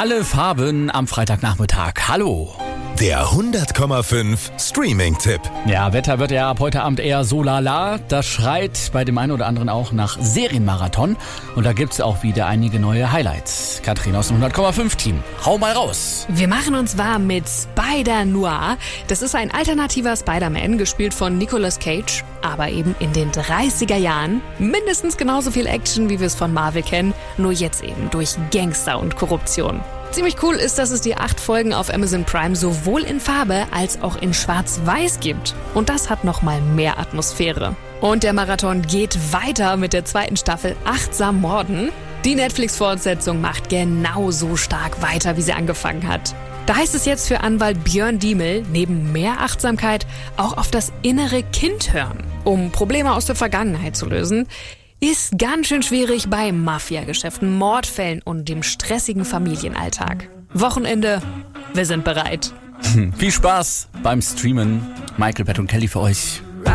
Alle Farben am Freitagnachmittag. Hallo. Der 100,5 Streaming-Tipp. Ja, Wetter wird ja ab heute Abend eher so lala. Das schreit bei dem einen oder anderen auch nach Serienmarathon. Und da gibt's auch wieder einige neue Highlights. Katrin aus dem 100,5-Team, hau mal raus. Wir machen uns warm mit Spider-Noir. Das ist ein alternativer Spider-Man, gespielt von Nicolas Cage, aber eben in den 30er Jahren. Mindestens genauso viel Action, wie wir es von Marvel kennen, nur jetzt eben durch Gangster und Korruption. Ziemlich cool ist, dass es die 8 Folgen auf Amazon Prime sowohl in Farbe als auch in Schwarz-Weiß gibt. Und das hat nochmal mehr Atmosphäre. Und der Marathon geht weiter mit der 2. Staffel Achtsam Morden. Die Netflix-Fortsetzung macht genauso stark weiter, wie sie angefangen hat. Da heißt es jetzt für Anwalt Björn Diemel, neben mehr Achtsamkeit auch auf das innere Kind hören, um Probleme aus der Vergangenheit zu lösen. Ist ganz schön schwierig bei Mafia-Geschäften, Mordfällen und dem stressigen Familienalltag. Wochenende, wir sind bereit. Viel Spaß beim Streamen. Michael, Bett und Kelly für euch.